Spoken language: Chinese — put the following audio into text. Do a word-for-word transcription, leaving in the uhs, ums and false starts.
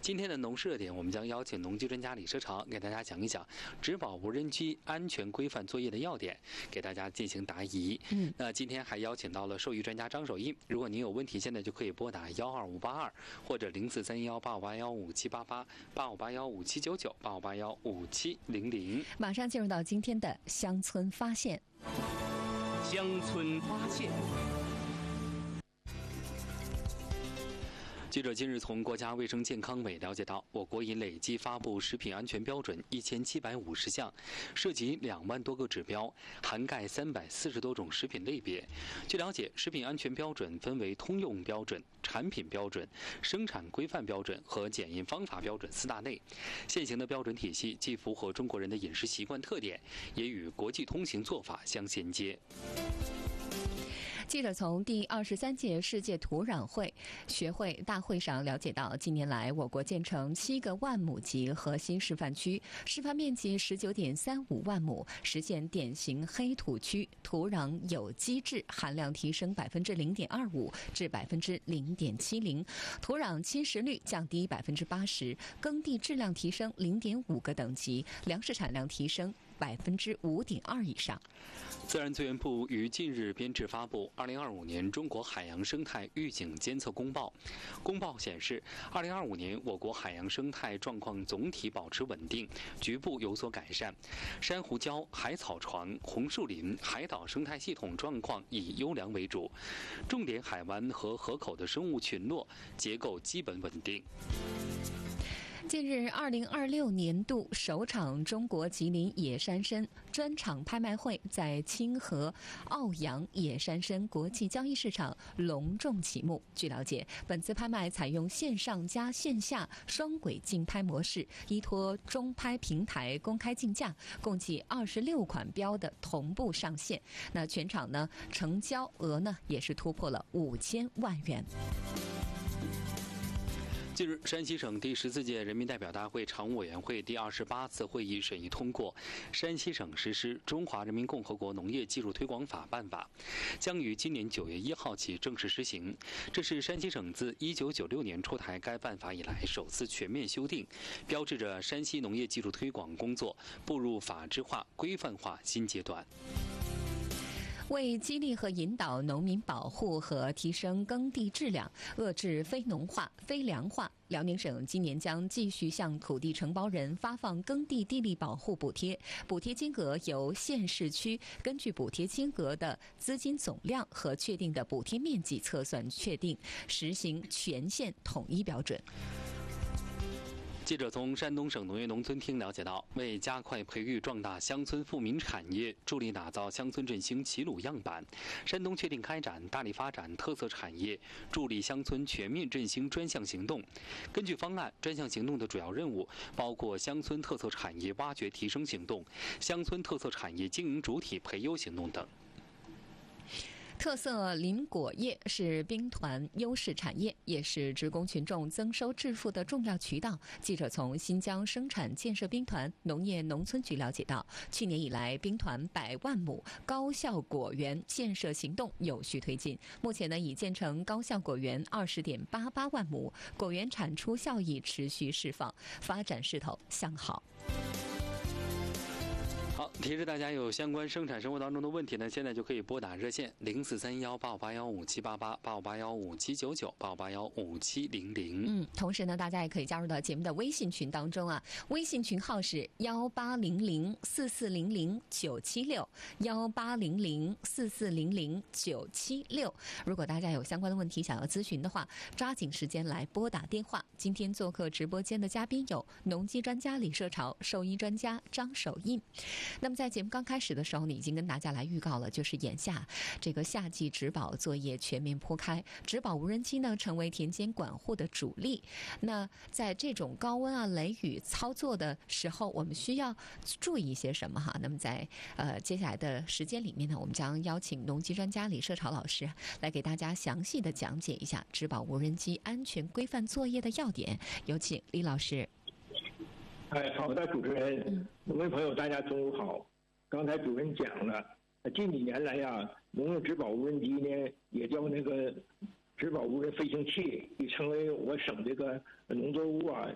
今天的农事热点，我们将邀请农机专家李社长给大家讲一讲植保无人机安全规范作业的要点，给大家进行答疑。嗯，那今天还邀请到了兽医专家张守义，如果您有问题，现在就可以拨打幺二五八二或者零四三幺八五八幺五七八八八五八幺五七九九八五八幺五七零零。 马上进入到今天的乡村发现。 乡村发现。 记者近日从国家卫生健康委了解到，我国已累计发布食品安全标准一千七百五十项，涉及两万多个指标，涵盖三百四十多种食品类别。据了解，食品安全标准分为通用标准、产品标准、生产规范标准和检验方法标准四大类。现行的标准体系既符合中国人的饮食习惯特点，也与国际通行做法相衔接。 记者从第二十三届世界土壤会学会大会上了解到，近年来我国建成七个万亩级核心示范区，示范面积十九点三五万亩，实现典型黑土区土壤有机质含量提升百分之零点二五至百分之零点七零，土壤侵蚀率降低百分之八十，耕地质量提升零点五个等级，粮食产量提升百分之五点二以上。 自然资源部于近日编制发布二零二五年中国海洋生态预警监测公报。公报显示，二零二五年我国海洋生态状况总体保持稳定，局部有所改善。珊瑚礁、海草床、红树林、海岛生态系统状况以优良为主，重点海湾和河口的生物群落结构基本稳定。 近日，二零二六年度首场中国吉林野山参专场拍卖会在清河奥阳野山参国际交易市场隆重启幕。据了解，本次拍卖采用线上加线下双轨竞拍模式，依托中拍平台公开竞价，共计二十六款标的同步上线。那全场呢，成交额呢也是突破了五千万元。 近日，山西省第十四届人民代表大会常务委员会第二十八次会议审议通过山西省实施《中华人民共和国农业技术推广法》办法，将于今年九月一号起正式施行。这是山西省自一九九六年出台该办法以来首次全面修订，标志着山西农业技术推广工作步入法治化、规范化新阶段。 为激励和引导农民保护和提升耕地质量，遏制非农化、非粮化，辽宁省今年将继续向土地承包人发放耕地地力保护补贴，补贴金额由县市区根据补贴金额的资金总量和确定的补贴面积测算确定，实行全县统一标准。 记者从山东省农业农村厅了解到，为加快培育壮大乡村富民产业，助力打造乡村振兴齐鲁样板，山东确定开展大力发展特色产业，助力乡村全面振兴专项行动。根据方案，专项行动的主要任务包括乡村特色产业挖掘提升行动、乡村特色产业经营主体培优行动等。 特色林果业是兵团优势产业，也是职工群众增收致富的重要渠道。记者从新疆生产建设兵团农业农村局了解到，去年以来，兵团百万亩高效果园建设行动有序推进。目前呢，已建成高效果园二十点八八万亩，果园产出效益持续释放，发展势头向好。 好，提示大家有相关生产生活当中的问题呢，现在就可以拨打热线零四三幺八五八幺五七八八八五八幺五七九九八五八幺五七零零。嗯， 同时呢，大家也可以加入到节目的微信群当中啊，微信群号是幺八零零四四零零九七六幺八零零四四零零九七六。如果大家有相关的问题想要咨询的话，抓紧时间来拨打电话。今天做客直播间的嘉宾有农机专家李社潮、兽医专家张守印。那么在节目刚开始的时候呢，已经跟大家来预告了，就是眼下这个夏季植保作业全面铺开，植保无人机呢成为田间管护的主力。那在这种高温啊、雷雨操作的时候，我们需要注意一些什么哈？那么在呃接下来的时间里面呢，我们将邀请农机专家李社潮老师来给大家详细的讲解一下植保无人机安全规范作业的要点。有请李老师。 哎，好的，主持人，农民朋友，大家中午好。刚才主任讲了，近几年来呀，农用植保无人机呢，也叫那个植保无人飞行器，已成为我省这个农作物啊